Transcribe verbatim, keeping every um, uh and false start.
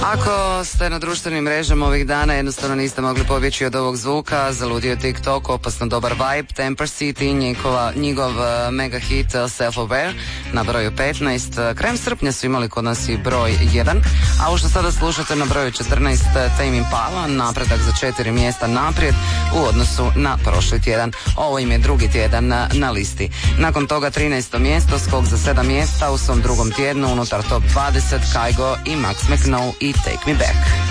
Ako ste na društvenim mrežama ovih dana jednostavno niste mogli pobjeći od ovog zvuka, zaludio TikTok, opasno dobar vibe, Temper City, njihova, njihov uh, mega hit uh, Self-Aware na broju petnaest. Krajem srpnja su imali kod nas i broj jedan, a ovo što sada slušate na broju četrnaest, Tame Impala, napredak za četiri mjesta naprijed u odnosu na prošli tjedan. Ovo im je drugi tjedan na, na listi. Nakon toga trinaesto mjesto, skok za sedam mjesta u svom drugom tjednu unutar top dvadeset, Kygo i Max McNo i Take Me Back.